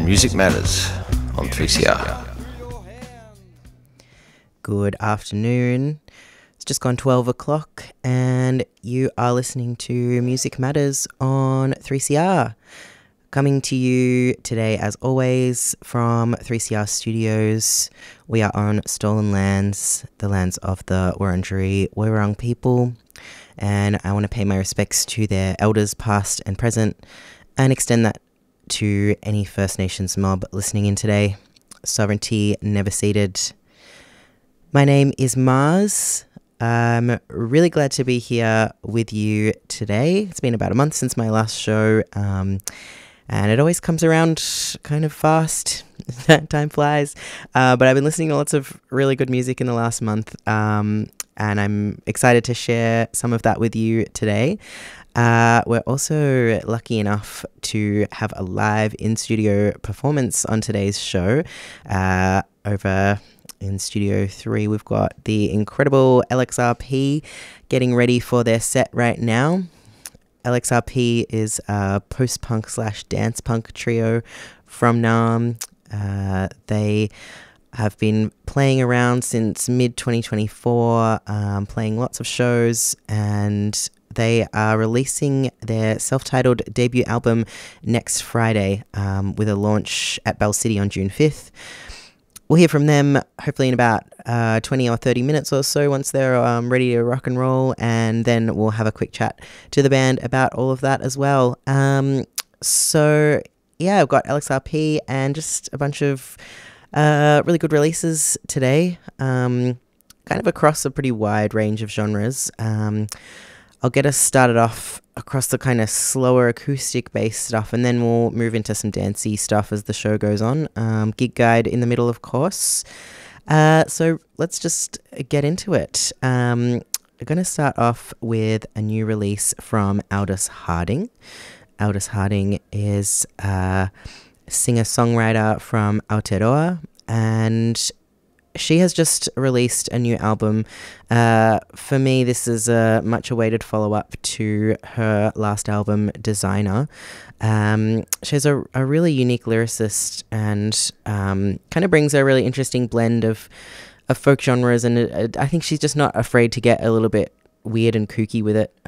Music Matters on 3CR. Good afternoon. It's just gone 12 o'clock and you are listening to Music Matters on 3CR. Coming to you today, as always, from 3CR Studios. We are on stolen lands, the lands of the Wurundjeri Woiwurrung people. And I want to pay my respects to their elders past and present and extend that to any First Nations mob listening in today. Sovereignty never ceded. My name is Mars. I'm really glad to be here with you today. It's been about a month since my last show, and it always comes around kind of fast. Time flies. But I've been listening to lots of really good music in the last month, and I'm excited to share some of that with you today. We're also lucky enough to have a live in-studio performance on today's show. Over in Studio 3, we've got the incredible LXRP getting ready for their set right now. LXRP is a post-punk / dance punk trio from Naarm. They have been playing around since mid-2024, playing lots of shows, and they are releasing their self-titled debut album next Friday, with a launch at Bell City on June 5th. We'll hear from them hopefully in about 20 or 30 minutes or so once they're ready to rock and roll, and then we'll have a quick chat to the band about all of that as well. So yeah, I've got LXRP and just a bunch of really good releases today, kind of across a pretty wide range of genres. I'll get us started off across the kind of slower acoustic-based stuff, and then we'll move into some dancey stuff as the show goes on. Gig guide in the middle, of course. So let's just get into it. We're going to start off with a new release from Aldous Harding. Aldous Harding is a singer-songwriter from Aotearoa, and she has just released a new album. For me, this is a much-awaited follow-up to her last album, Designer. She's a really unique lyricist and kind of brings a really interesting blend of folk genres, and I think she's just not afraid to get a little bit weird and kooky with it.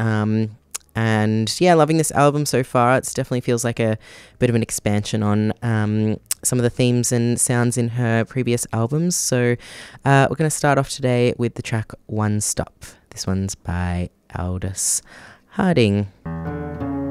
And yeah, loving this album so far. It definitely feels like a bit of an expansion on some of the themes and sounds in her previous albums. So we're going to start off today with the track One Stop. This one's by Aldous Harding.